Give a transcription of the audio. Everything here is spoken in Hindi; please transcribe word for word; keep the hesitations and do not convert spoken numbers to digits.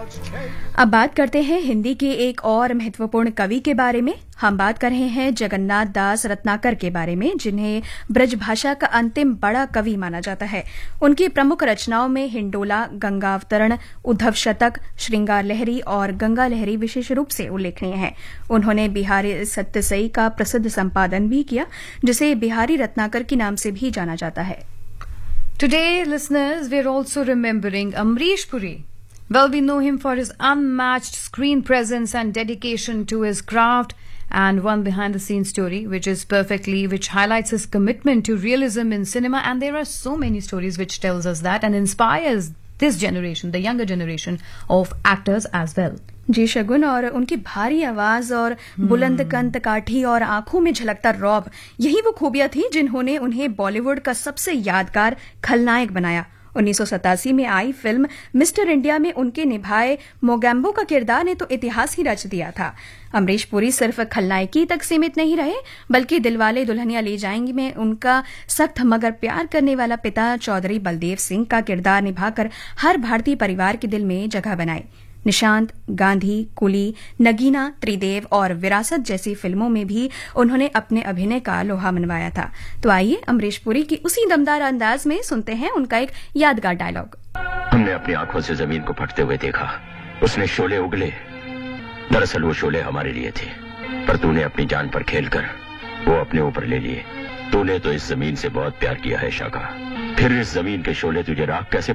अब बात करते हैं हिंदी के एक और महत्वपूर्ण कवि के बारे में। हम बात कर रहे हैं जगन्नाथ दास रत्नाकर के बारे में, जिन्हें ब्रज भाषा का अंतिम बड़ा कवि माना जाता है। उनकी प्रमुख रचनाओं में हिंडोला, गंगावतरण, उद्धव शतक, श्रृंगार लहरी और गंगा लहरी विशेष रूप से उल्लेखनीय हैं। उन्होंने बिहारी सत्यसई का प्रसिद्ध संपादन भी किया, जिसे बिहारी रत्नाकर के नाम से भी जाना जाता है। Today, listeners, we're also remembering Amrish Puri. Well, we know him for his unmatched screen presence and dedication to his craft, and one behind-the-scenes story, which is perfectly, which highlights his commitment to realism in cinema. And there are so many stories which tells us that and inspires this generation, the younger generation of actors as well. जी शगुन, और उनकी भारी आवाज और बुलंद कंठ काठी और आंखों में झलकता रौब, यही वो खूबियां थी जिन्होंने उन्हें बॉलीवुड का सबसे यादगार खलनायक बनाया। उन्नीस सौ सतासी में आई फिल्म मिस्टर इंडिया में उनके निभाए मोगैम्बो का किरदार ने तो इतिहास ही रच दिया था। अमरीश पुरी सिर्फ खलनायकी तक सीमित नहीं रहे, बल्कि दिलवाले दुल्हनिया ले जाएंगे में उनका सख्त मगर प्यार करने वाला पिता चौधरी बलदेव सिंह का किरदार निभाकर हर भारतीय परिवार के दिल में जगह बनाई। निशांत, गांधी, कुली, नगीना, त्रिदेव और विरासत जैसी फिल्मों में भी उन्होंने अपने अभिनय का लोहा मनवाया था। तो आइए अमरीश पुरी की उसी दमदार अंदाज में सुनते हैं उनका एक यादगार डायलॉग। हमने अपनी आंखों से जमीन को फटते हुए देखा, उसने शोले उगले। दरअसल वो शोले हमारे लिए थे, पर तूने अपनी जान पर खेलकर वो अपने ऊपर ले लिए। तूने तो इस जमीन से बहुत प्यार किया है शाका, फिर इस जमीन के शोले तुझे राख कैसे